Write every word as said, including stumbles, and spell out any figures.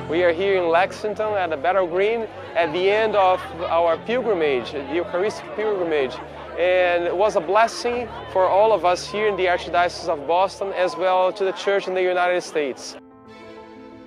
We are here in Lexington at the Battle Green at the end of our pilgrimage, the Eucharistic pilgrimage. And it was a blessing for all of us here in the Archdiocese of Boston, as well to the Church in the United States.